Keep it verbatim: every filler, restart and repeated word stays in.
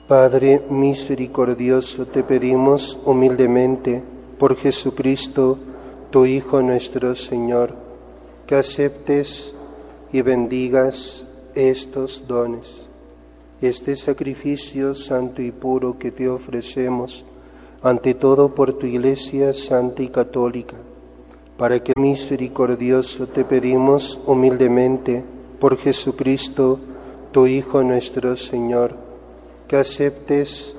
Padre misericordioso, te pedimos humildemente, por Jesucristo, tu Hijo nuestro Señor, que aceptes y bendigas estos dones, este sacrificio santo y puro que te ofrecemos, ante todo por tu Iglesia santa y católica, para que misericordioso te pedimos humildemente, por Jesucristo, tu Hijo nuestro Señor, que aceptes